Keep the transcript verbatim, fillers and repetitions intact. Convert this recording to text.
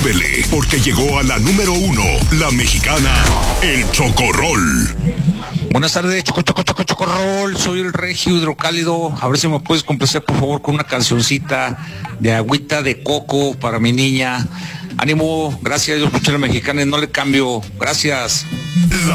súbele, porque llegó a la número uno, la mexicana, el Chocorrol. Buenas tardes, Choco, Choco, Choco, Chocorrol, soy el Regio Hidrocálido. A ver si me puedes complacer, por favor, con una cancioncita de agüita de coco para mi niña. Ánimo, gracias, yo escuché a la mexicana y no le cambio. Gracias. La